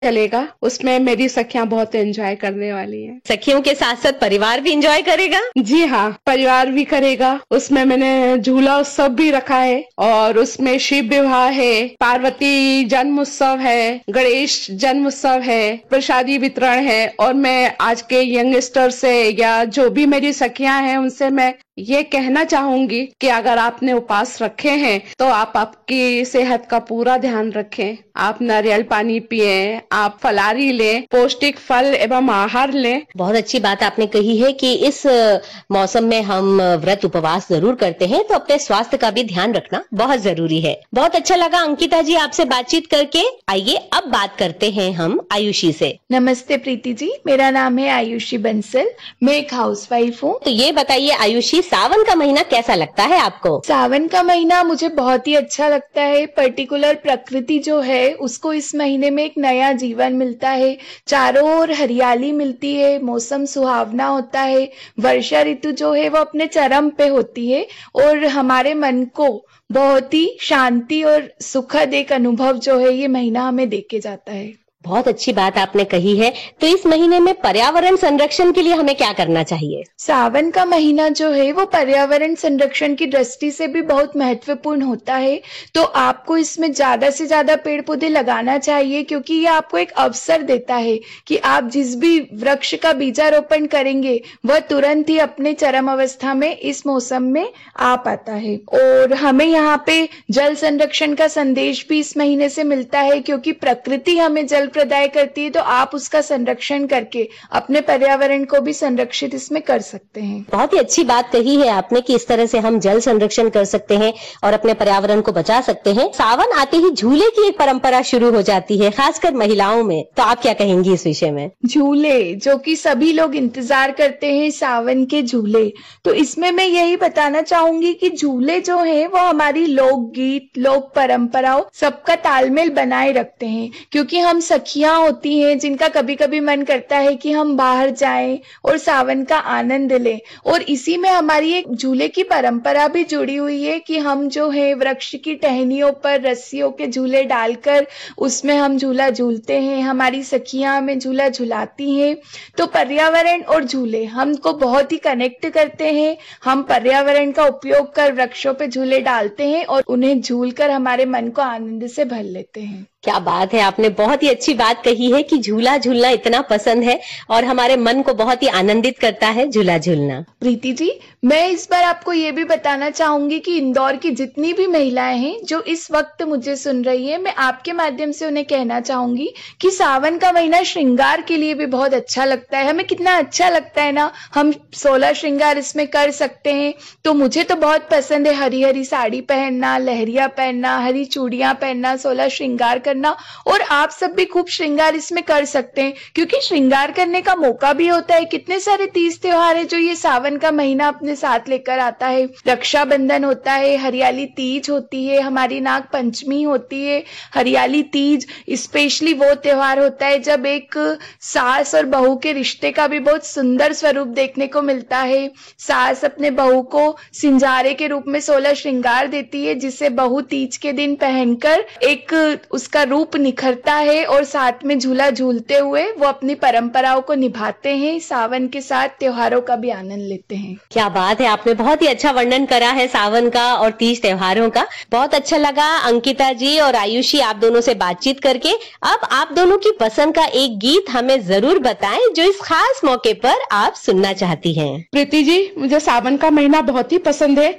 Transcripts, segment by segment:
चलेगा, उसमें मेरी सखियां बहुत एंजॉय करने वाली हैं। सखियों के साथ साथ परिवार भी एंजॉय करेगा? जी हाँ, परिवार भी करेगा। उसमें मैंने झूला उत्सव भी रखा है और उसमें शिव विवाह है, पार्वती जन्म उत्सव है, गणेश जन्म उत्सव है, प्रसादी वितरण है। और मैं आज के यंगस्टर से या जो भी मेरी सखियां हैं उनसे मैं ये कहना चाहूंगी कि अगर आपने उपवास रखे हैं तो आप आपकी सेहत का पूरा ध्यान रखें। आप नारियल पानी पिए, आप फलाहारी लें, पौष्टिक फल एवं आहार लें। बहुत अच्छी बात आपने कही है कि इस मौसम में हम व्रत उपवास जरूर करते हैं, तो अपने स्वास्थ्य का भी ध्यान रखना बहुत जरूरी है। बहुत अच्छा लगा अंकिता जी आपसे बातचीत करके। आइए अब बात करते हैं हम आयुषी से। नमस्ते प्रीति जी, मेरा नाम है आयुषी बंसल, मैं एक हाउसवाइफ हूँ। तो ये बताइए आयुषी, सावन का महीना कैसा लगता है आपको? सावन का महीना मुझे बहुत ही अच्छा लगता है। पर्टिकुलर प्रकृति जो है उसको इस महीने में एक नया जीवन मिलता है, चारों ओर हरियाली मिलती है, मौसम सुहावना होता है, वर्षा ऋतु जो है वो अपने चरम पे होती है और हमारे मन को बहुत ही शांति और सुखद एक अनुभव जो है ये महीना हमें देके जाता है। बहुत अच्छी बात आपने कही है। तो इस महीने में पर्यावरण संरक्षण के लिए हमें क्या करना चाहिए? सावन का महीना जो है वो पर्यावरण संरक्षण की दृष्टि से भी बहुत महत्वपूर्ण होता है। तो आपको इसमें ज्यादा से ज्यादा पेड़ पौधे लगाना चाहिए, क्योंकि ये आपको एक अवसर देता है कि आप जिस भी वृक्ष का बीजारोपण करेंगे वह तुरंत ही अपने चरम अवस्था में इस मौसम में आ पाता है। और हमें यहाँ पे जल संरक्षण का संदेश भी इस महीने से मिलता है, क्योंकि प्रकृति हमें जल प्रदाय करती है, तो आप उसका संरक्षण करके अपने पर्यावरण को भी संरक्षित इसमें कर सकते हैं। बहुत ही अच्छी बात कही है आपने कि इस तरह से हम जल संरक्षण कर सकते हैं और अपने पर्यावरण को बचा सकते हैं। सावन आते ही झूले की एक परंपरा शुरू हो जाती है, खासकर महिलाओं में। तो आप क्या कहेंगी इस विषय में? झूले, जो कि सभी लोग इंतजार करते हैं सावन के झूले, तो इसमें मैं यही बताना चाहूंगी कि झूले जो है वो हमारी लोकगीत, लोक परंपराओं सबका तालमेल बनाए रखते हैं। क्योंकि हम सखियां होती हैं जिनका कभी कभी मन करता है कि हम बाहर जाएं और सावन का आनंद लें, और इसी में हमारी एक झूले की परंपरा भी जुड़ी हुई है कि हम जो है वृक्ष की टहनियों पर रस्सियों के झूले डालकर उसमें हम झूला झूलते हैं, हमारी सखियां हमें झूला झुलाती हैं। तो पर्यावरण और झूले हमको बहुत ही कनेक्ट करते हैं। हम पर्यावरण का उपयोग कर वृक्षों पे झूले डालते हैं और उन्हें झूलकर हमारे मन को आनंद से भर लेते हैं। क्या बात है, आपने बहुत ही अच्छी बात कही है कि झूला झूलना इतना पसंद है और हमारे मन को बहुत ही आनंदित करता है झूला झूलना। प्रीति जी, मैं इस बार आपको ये भी बताना चाहूंगी कि इंदौर की जितनी भी महिलाएं हैं जो इस वक्त मुझे सुन रही है, मैं आपके माध्यम से उन्हें कहना चाहूंगी कि सावन का महीना श्रृंगार के लिए भी बहुत अच्छा लगता है। हमें कितना अच्छा लगता है ना, हम 16 श्रृंगार इसमें कर सकते हैं। तो मुझे तो बहुत पसंद है हरी हरी साड़ी पहनना, लहरिया पहनना, हरी चूड़ियां पहनना, 16 श्रृंगार करना। और आप सब भी खूब श्रृंगार इसमें कर सकते हैं, क्योंकि श्रृंगार करने का मौका भी होता है। कितने सारे तीज त्योहार है जो ये सावन का महीना अपने साथ लेकर आता है। रक्षाबंधन होता है, हरियाली तीज होती है, हमारी नाग पंचमी होती है। हरियाली तीज स्पेशली वो त्योहार होता है जब एक सास और बहू के रिश्ते का भी बहुत सुंदर स्वरूप देखने को मिलता है। सास अपने बहू को सिंजारे के रूप में 16 श्रृंगार देती है, जिसे बहू तीज के दिन पहनकर एक उसका रूप निखरता है और साथ में झूला झूलते हुए वो अपनी परंपराओं को निभाते हैं, सावन के साथ त्योहारों का भी आनंद लेते हैं। क्या बात है, आपने बहुत ही अच्छा वर्णन करा है सावन का और तीज त्योहारों का। बहुत अच्छा लगा अंकिता जी और आयुषी आप दोनों से बातचीत करके। अब आप दोनों की पसंद का एक गीत हमें जरूर बताएं जो इस खास मौके पर आप सुनना चाहती हैं। प्रीति जी, मुझे सावन का महीना बहुत ही पसंद है,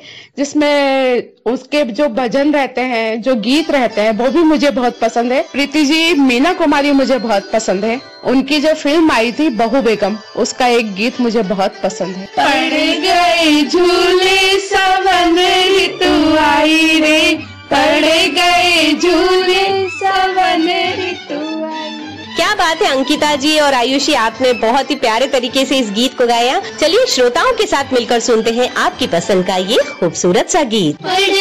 जिसमें उसके जो भजन रहते हैं, जो गीत रहते हैं, वो भी मुझे बहुत पसंद है। प्रीति जी, मीना कुमारी मुझे बहुत पसंद है। उनकी जो फिल्म आई थी बहू बेगम, उसका एक गीत मुझे बहुत पसंद है। पड़ गए झूले सावन ऋतु आई रे, पड़ गए झूले सावन ऋतु आई। क्या बात है अंकिता जी और आयुषी, आपने बहुत ही प्यारे तरीके से इस गीत को गाया। चलिए श्रोताओं के साथ मिलकर सुनते हैं आपकी पसंद का ये खूबसूरत सा गीत।